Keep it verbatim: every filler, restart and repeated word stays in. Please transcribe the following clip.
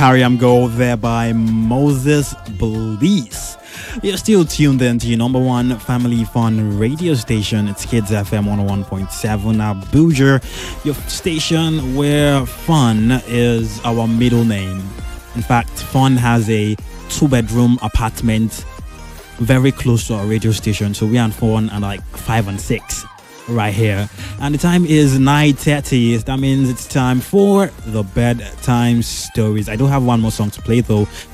Carry Am Go there by Moses Bliss. You're still tuned in to your number one family fun radio station. It's Kids F M one oh one point seven Abuja, your station where fun is our middle name. In fact, fun has a two-bedroom apartment very close to our radio station, so we and fun are like five and six right here. And the time is nine thirty. That means it's time for the bedtime stories. I do have one more song to play though.